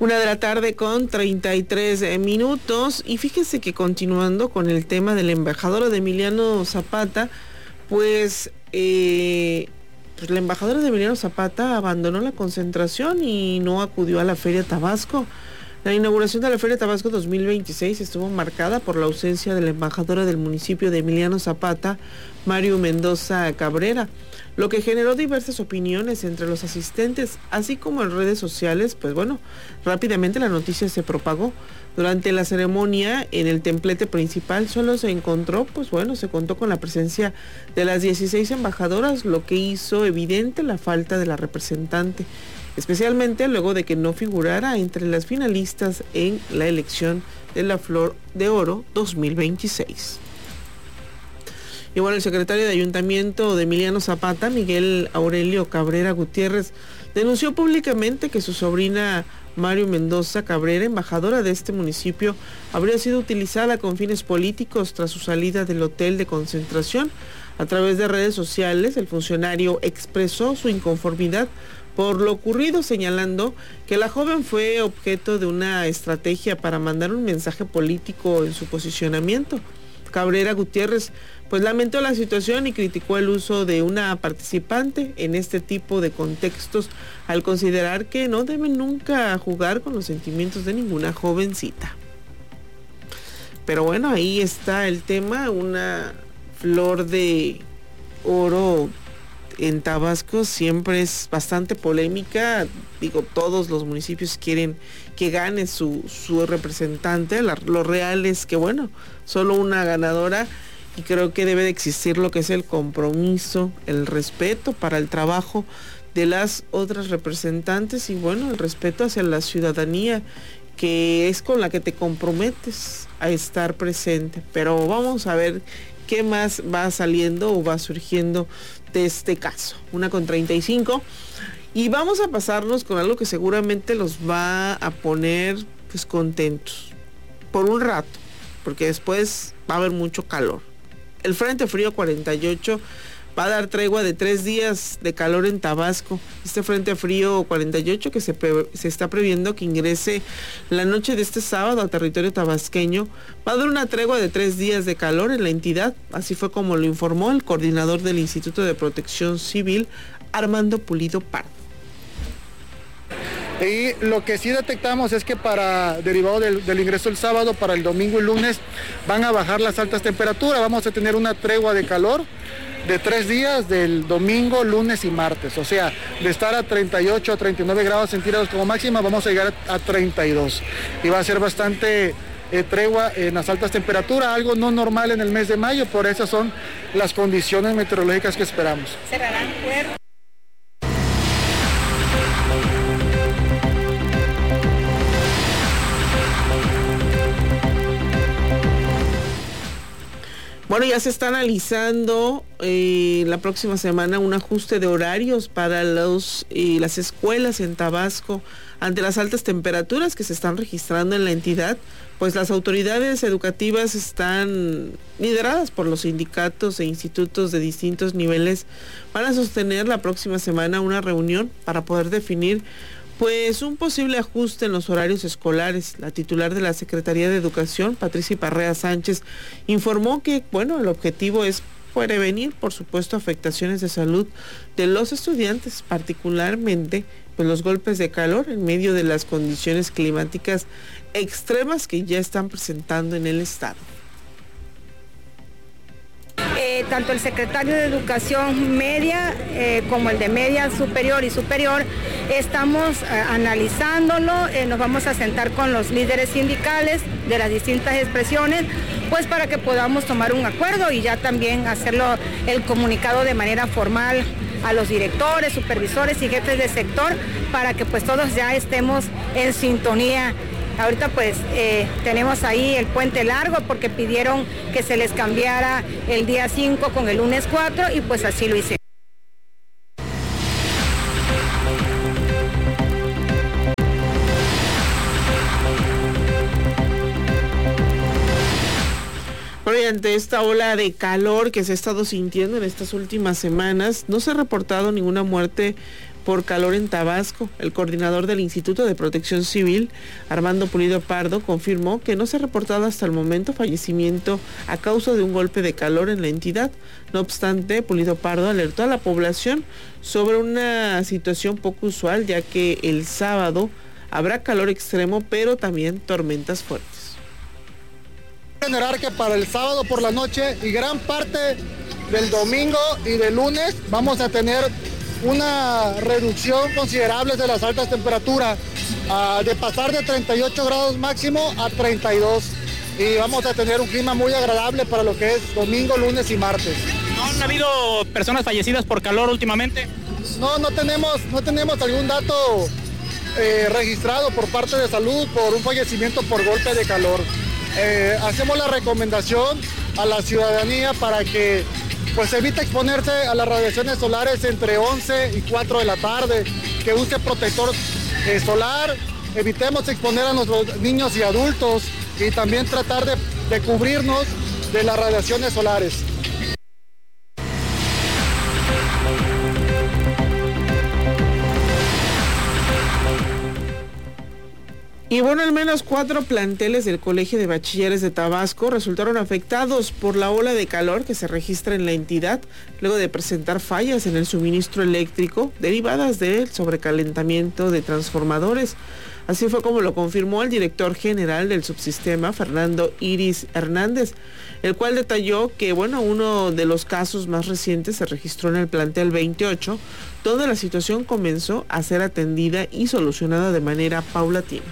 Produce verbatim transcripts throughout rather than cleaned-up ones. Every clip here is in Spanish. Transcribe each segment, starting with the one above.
Una de la tarde con treinta y tres minutos, y fíjese que continuando con el tema del embajador de Emiliano Zapata, pues, eh, pues la embajadora de Emiliano Zapata abandonó la concentración y no acudió a la Feria Tabasco. La inauguración de la Feria Tabasco dos mil veintiséis estuvo marcada por la ausencia de la embajadora del municipio de Emiliano Zapata, Mario Mendoza Cabrera, lo que generó diversas opiniones entre los asistentes, así como en redes sociales. Pues bueno, rápidamente la noticia se propagó. Durante la ceremonia en el templete principal solo se encontró, pues bueno, se contó con la presencia de las dieciséis embajadoras, lo que hizo evidente la falta de la representante, especialmente luego de que no figurara entre las finalistas en la elección de la Flor de Oro dos mil veintiséis. Y bueno, el secretario de Ayuntamiento de Emiliano Zapata, Miguel Aurelio Cabrera Gutiérrez, denunció públicamente que su sobrina Mario Mendoza Cabrera, embajadora de este municipio, habría sido utilizada con fines políticos tras su salida del hotel de concentración. A través de redes sociales, el funcionario expresó su inconformidad por lo ocurrido, señalando que la joven fue objeto de una estrategia para mandar un mensaje político en su posicionamiento. Cabrera Gutiérrez pues lamentó la situación y criticó el uso de una participante en este tipo de contextos, al considerar que no deben nunca jugar con los sentimientos de ninguna jovencita. Pero bueno, ahí está el tema, una Flor de Oro en Tabasco siempre es bastante polémica. Digo, todos los municipios quieren que gane su, su representante. La, lo real es que, bueno, solo una ganadora, y creo que debe de existir lo que es el compromiso, el respeto para el trabajo de las otras representantes y, bueno, el respeto hacia la ciudadanía, que es con la que te comprometes a estar presente. Pero vamos a ver qué más va saliendo o va surgiendo de este caso. Una con treinta y cinco, y vamos a pasarnos con algo que seguramente los va a poner pues contentos por un rato, porque después va a haber mucho calor. El Frente Frío cuarenta y ocho va a dar tregua de tres días de calor en Tabasco. Este Frente Frío cuarenta y ocho, que se, pre- se está previendo que ingrese la noche de este sábado a territorio tabasqueño, va a dar una tregua de tres días de calor en la entidad. Así fue como lo informó el coordinador del Instituto de Protección Civil, Armando Pulido Pardo. Y lo que sí detectamos es que para, derivado del, del ingreso el sábado, para el domingo y lunes van a bajar las altas temperaturas. Vamos a tener una tregua de calor de tres días, del domingo, lunes y martes. O sea, de estar a treinta y ocho a treinta y nueve grados centígrados como máxima, vamos a llegar a treinta y dos. Y va a ser bastante eh, tregua en las altas temperaturas, algo no normal en el mes de mayo. Por eso son las condiciones meteorológicas que esperamos. Cerrarán puertas. Bueno, ya se está analizando eh, la próxima semana un ajuste de horarios para los eh, las escuelas en Tabasco ante las altas temperaturas que se están registrando en la entidad. Pues las autoridades educativas están lideradas por los sindicatos e institutos de distintos niveles. Van a sostener la próxima semana una reunión para poder definir pues un posible ajuste en los horarios escolares. La titular de la Secretaría de Educación, Patricia Parrea Sánchez, informó que, bueno, el objetivo es prevenir, por supuesto, afectaciones de salud de los estudiantes, particularmente pues los golpes de calor en medio de las condiciones climáticas extremas que ya están presentando en el estado. Eh, tanto el secretario de Educación Media eh, como el de Media Superior y Superior estamos eh, analizándolo, eh, nos vamos a sentar con los líderes sindicales de las distintas expresiones, pues para que podamos tomar un acuerdo y ya también hacerlo el comunicado de manera formal a los directores, supervisores y jefes de sector, para que pues todos ya estemos en sintonía. Ahorita pues eh, tenemos ahí el puente largo porque pidieron que se les cambiara el día cinco con el lunes cuatro y pues así lo hicimos. Bueno, y ante esta ola de calor que se ha estado sintiendo en estas últimas semanas, no se ha reportado ninguna muerte por calor en Tabasco. El coordinador del Instituto de Protección Civil, Armando Pulido Pardo, confirmó que no se ha reportado hasta el momento fallecimiento a causa de un golpe de calor en la entidad. No obstante, Pulido Pardo alertó a la población sobre una situación poco usual, ya que el sábado habrá calor extremo, pero también tormentas fuertes. Generar que para el sábado por la noche y gran parte del domingo y del lunes vamos a tener una reducción considerable de las altas temperaturas, uh, de pasar de treinta y ocho grados máximo a treinta y dos, y vamos a tener un clima muy agradable para lo que es domingo, lunes y martes. ¿No han habido personas fallecidas por calor últimamente? No, no tenemos, no tenemos algún dato eh, registrado por parte de salud por un fallecimiento por golpe de calor. Eh, hacemos la recomendación a la ciudadanía para que pues evite exponerse a las radiaciones solares entre once y cuatro de la tarde, que use protector eh, solar, evitemos exponer a nuestros niños y adultos y también tratar de, de cubrirnos de las radiaciones solares. Y bueno, al menos cuatro planteles del Colegio de Bachilleres de Tabasco resultaron afectados por la ola de calor que se registra en la entidad, luego de presentar fallas en el suministro eléctrico derivadas del sobrecalentamiento de transformadores. Así fue como lo confirmó el director general del subsistema, Fernando Iris Hernández, el cual detalló que, bueno, uno de los casos más recientes se registró en el plantel veintiocho, donde la situación comenzó a ser atendida y solucionada de manera paulatina.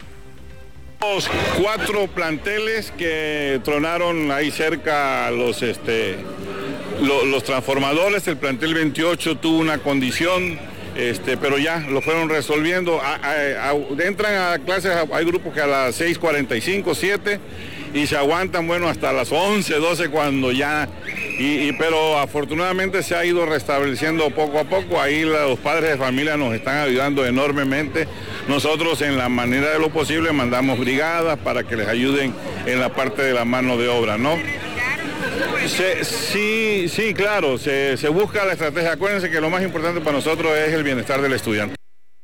Cuatro planteles que tronaron ahí cerca los, este, los, los transformadores. El plantel veintiocho tuvo una condición, este, pero ya lo fueron resolviendo. A, a, a, entran a clases, hay grupos que a las seis cuarenta y cinco, siete, y se aguantan, bueno, hasta las once, doce cuando ya... Y, y, pero afortunadamente se ha ido restableciendo poco a poco. Ahí los padres de familia nos están ayudando enormemente. Nosotros en la manera de lo posible mandamos brigadas para que les ayuden en la parte de la mano de obra, ¿no? Se, sí, sí, claro, se, se busca la estrategia. Acuérdense que lo más importante para nosotros es el bienestar del estudiante.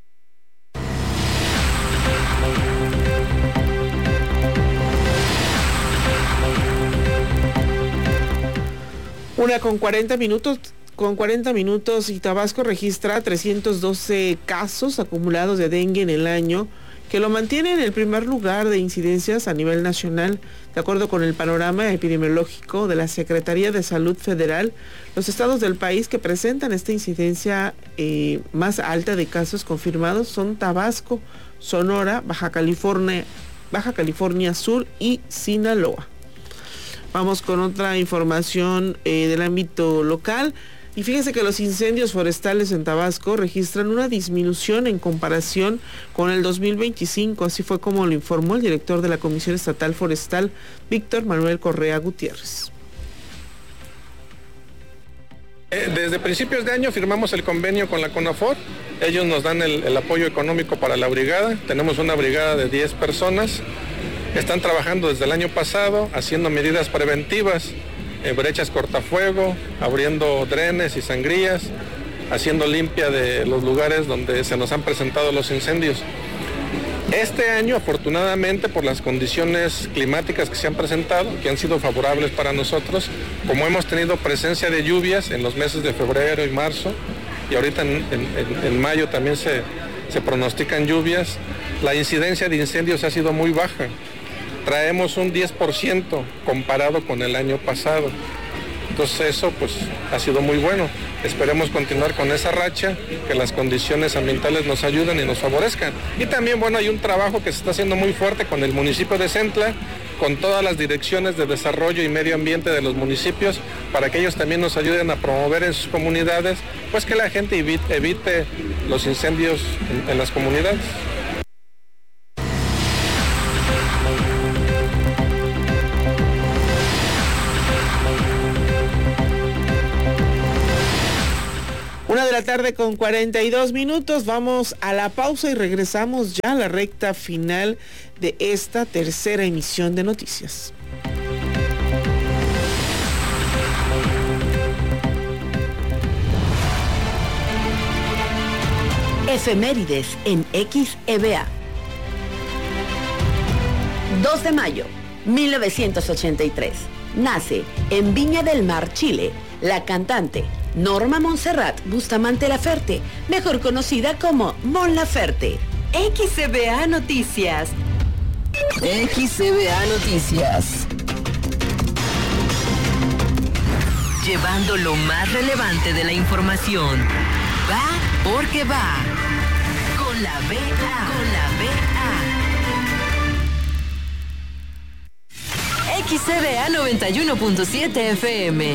Una con cuarenta minutos, con cuarenta minutos y Tabasco registra trescientos doce casos acumulados de dengue en el año, que lo mantiene en el primer lugar de incidencias a nivel nacional. De acuerdo con el panorama epidemiológico de la Secretaría de Salud Federal, los estados del país que presentan esta incidencia eh, más alta de casos confirmados son Tabasco, Sonora, Baja California, Baja California Sur y Sinaloa. Vamos con otra información eh, del ámbito local. Y fíjense que los incendios forestales en Tabasco registran una disminución en comparación con el dos mil veinticinco. Así fue como lo informó el director de la Comisión Estatal Forestal, Víctor Manuel Correa Gutiérrez. Desde principios de año firmamos el convenio con la CONAFOR. Ellos nos dan el, el apoyo económico para la brigada. Tenemos una brigada de diez personas. Están trabajando desde el año pasado, haciendo medidas preventivas, eh, brechas cortafuego, abriendo drenes y sangrías, haciendo limpia de los lugares donde se nos han presentado los incendios. Este año, afortunadamente, por las condiciones climáticas que se han presentado, que han sido favorables para nosotros, como hemos tenido presencia de lluvias en los meses de febrero y marzo, y ahorita en, en, en mayo también se, se pronostican lluvias, la incidencia de incendios ha sido muy baja. Traemos un diez por ciento comparado con el año pasado. Entonces eso pues ha sido muy bueno. Esperemos continuar con esa racha, que las condiciones ambientales nos ayuden y nos favorezcan. Y también, bueno, hay un trabajo que se está haciendo muy fuerte con el municipio de Centla, con todas las direcciones de desarrollo y medio ambiente de los municipios, para que ellos también nos ayuden a promover en sus comunidades, pues que la gente evite, evite los incendios en, en las comunidades. Una de la tarde con cuarenta y dos minutos, vamos a la pausa y regresamos ya a la recta final de esta tercera emisión de noticias. Efemérides en X E V A. dos de mayo, mil novecientos ochenta y tres. Nace en Viña del Mar, Chile, la cantante Norma Montserrat Bustamante Laferte, mejor conocida como Mon Laferte. X E V A Noticias. X E V A Noticias. Llevando lo más relevante de la información. Va porque va. Con la B A. Con la B A. X E V A noventa y uno punto siete F M.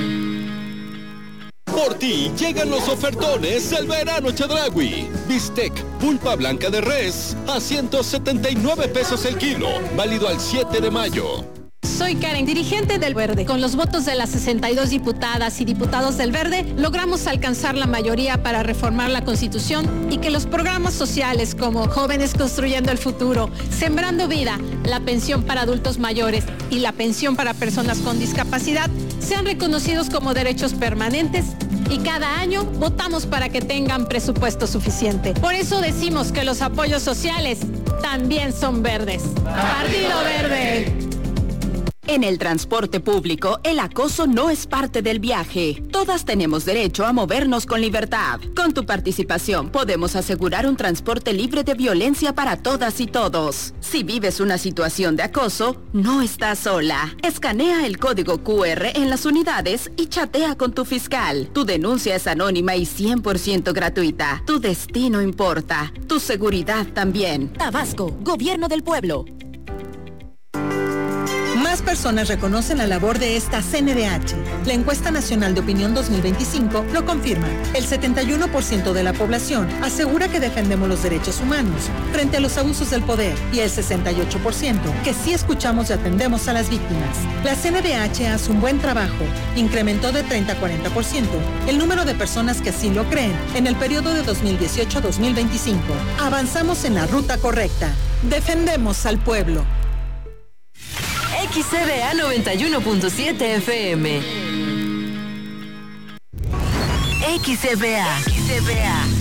Por ti llegan los ofertones del verano Chedraui. Bistec, pulpa blanca de res, a ciento setenta y nueve pesos el kilo. Válido al siete de mayo. Soy Karen, dirigente del Verde. Con los votos de las sesenta y dos diputadas y diputados del Verde, logramos alcanzar la mayoría para reformar la Constitución y que los programas sociales como Jóvenes Construyendo el Futuro, Sembrando Vida, la pensión para adultos mayores y la pensión para personas con discapacidad sean reconocidos como derechos permanentes y cada año votamos para que tengan presupuesto suficiente. Por eso decimos que los apoyos sociales también son verdes. Partido Verde. En el transporte público, el acoso no es parte del viaje. Todas tenemos derecho a movernos con libertad. Con tu participación podemos asegurar un transporte libre de violencia para todas y todos. Si vives una situación de acoso, no estás sola. Escanea el código Q R en las unidades y chatea con tu fiscal. Tu denuncia es anónima y cien por ciento gratuita. Tu destino importa. Tu seguridad también. Tabasco, Gobierno del Pueblo. Más personas reconocen la labor de esta C N D H. La encuesta nacional de opinión dos mil veinticinco lo confirma. El setenta y uno por ciento de la población asegura que defendemos los derechos humanos frente a los abusos del poder y el sesenta y ocho por ciento que sí escuchamos y atendemos a las víctimas. La C N D H hace un buen trabajo. Incrementó de treinta a cuarenta por ciento el número de personas que así lo creen en el periodo de dos mil dieciocho a dos mil veinticinco. Avanzamos en la ruta correcta. Defendemos al pueblo. X E V A noventa y uno punto siete F M. X E V A. X E V A.